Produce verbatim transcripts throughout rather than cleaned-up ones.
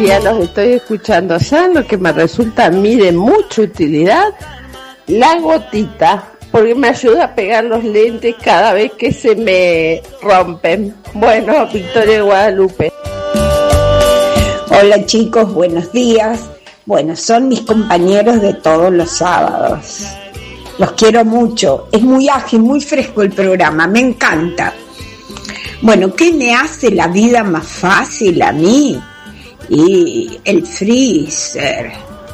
día los estoy escuchando. ¿Saben lo que me resulta a mí de mucha utilidad? La gotita, porque me ayuda a pegar los lentes cada vez que se me rompen. Bueno, Victoria de Guadalupe. Hola chicos, buenos días. Bueno, son mis compañeros de todos los sábados. Los quiero mucho. Es muy ágil, muy fresco el programa, me encanta. Bueno, ¿qué me hace la vida más fácil a mí? Y el freezer,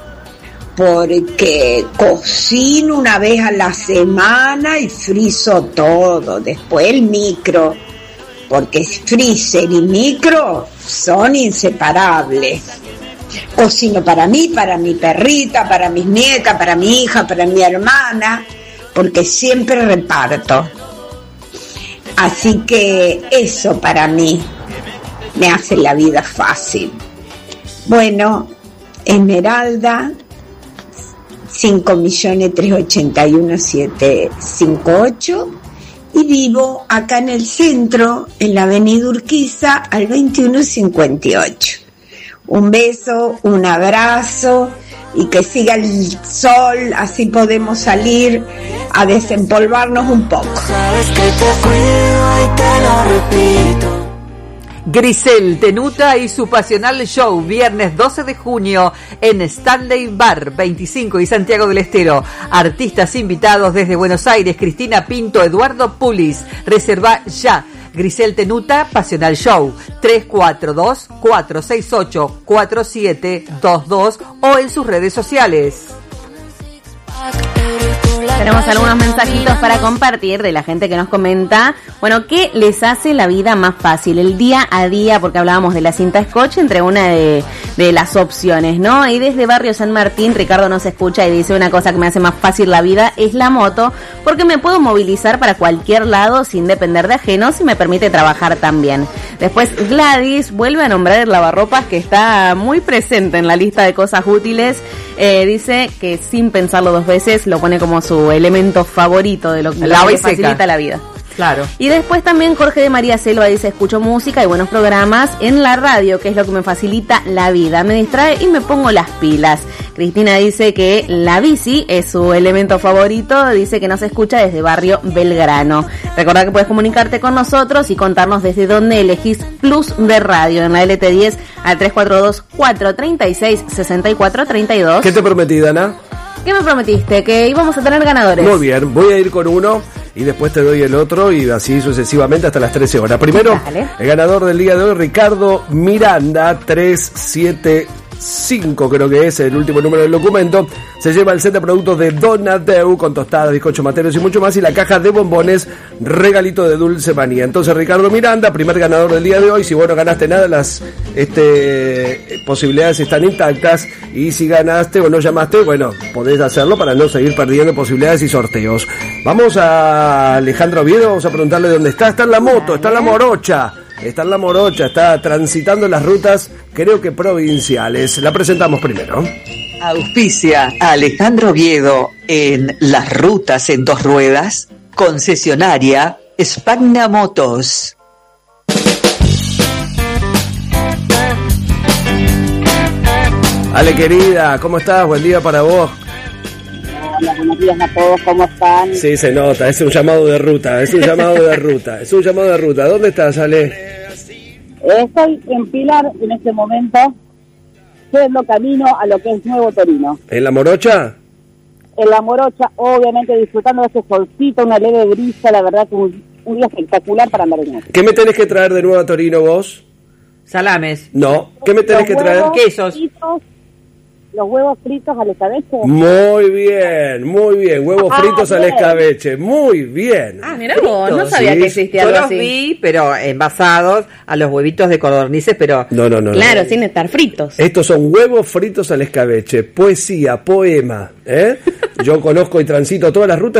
porque cocino una vez a la semana y frizo todo. Después el micro, porque freezer y micro son inseparables. Cocino para mí, para mi perrita, para mis nietas, para mi hija, para mi hermana, porque siempre reparto. Así que eso para mí me hace la vida fácil. Bueno, Esmeralda, cinco millones trescientos ochenta y uno mil setecientos cincuenta y ocho, y vivo acá en el centro, en la avenida Urquiza, al veintiuno cincuenta y ocho. Un beso, un abrazo, y que siga el sol, así podemos salir a desempolvarnos un poco. Sabes que te cuido y te lo repito. Grisel Tenuta y su pasional show, viernes doce de junio en Stanley Bar veinticinco y Santiago del Estero. Artistas invitados desde Buenos Aires, Cristina Pinto, Eduardo Pulis. Reserva ya. Grisel Tenuta, pasional show, tres cuatro dos, cuatro seis ocho, cuatro siete dos dos o en sus redes sociales. Tenemos algunos mensajitos para compartir de la gente que nos comenta, bueno, ¿qué les hace la vida más fácil? El día a día, porque hablábamos de la cinta scotch entre una de, de las opciones, ¿no? Y desde Barrio San Martín, Ricardo nos escucha y dice, una cosa que me hace más fácil la vida es la moto, porque me puedo movilizar para cualquier lado sin depender de ajenos y me permite trabajar también. Después Gladys vuelve a nombrar el lavarropas, que está muy presente en la lista de cosas útiles. Eh, dice que sin pensarlo dos veces lo pone como su elemento favorito de lo que le facilita la vida. Claro. Y después también Jorge de María Selva dice, escucho música y buenos programas en la radio, que es lo que me facilita la vida, me distrae y me pongo las pilas. Cristina dice que la bici es su elemento favorito, dice que nos escucha desde Barrio Belgrano. Recordá que puedes comunicarte con nosotros y contarnos desde dónde elegís Plus de Radio en la L T diez al tres cuatro dos, cuatro tres seis, seis cuatro tres dos. ¿Qué te prometí, Dana? ¿Qué me prometiste? Que íbamos a tener ganadores. Muy bien, voy a ir con uno y después te doy el otro y así sucesivamente hasta las trece horas. Primero, Dale. El ganador del día de hoy, Ricardo Miranda, tres siete cinco creo que es el último número del documento, se lleva el set de productos de Donadeu con tostadas, bizcochos materos y mucho más, y la caja de bombones regalito de Dulce Manía. Entonces Ricardo Miranda, primer ganador del día de hoy. Si vos no ganaste nada, las este, posibilidades están intactas, y si ganaste o no llamaste, bueno, podés hacerlo para no seguir perdiendo posibilidades y sorteos. Vamos a Alejandro Oviedo, vamos a preguntarle dónde está. Está en la moto, está en la morocha. Está en la morocha, está transitando las rutas, creo que provinciales. La presentamos primero. Auspicia a Alejandro Oviedo en las rutas en dos ruedas, concesionaria Spagna Motos. Ale, querida, ¿cómo estás? Buen día para vos. Hola, buenos días a todos, ¿cómo están? Sí, se nota, es un llamado de ruta, es un llamado de ruta, es un llamado de ruta. ¿Dónde estás, Ale? Estoy en Pilar en este momento, yendo camino a lo que es Nuevo Torino. ¿En la morocha? En la morocha, obviamente disfrutando de ese solcito, una leve brisa, la verdad que un, un día espectacular para andar en esto. ¿Qué me tenés que traer de nuevo a Torino vos? Salames. No, ¿qué me tenés Los que traer? Quesos. Fritos, los huevos fritos al escabeche. Muy bien, muy bien, huevos Ah, fritos al bien. escabeche, muy bien. Ah, mirá vos, no sabía sí. que existía Yo algo los así. vi, pero envasados a los huevitos de codornices, pero... No, no, no. Claro, no. sin estar fritos. Estos son huevos fritos al escabeche, poesía, poema, ¿eh? Yo conozco y transito todas las rutas.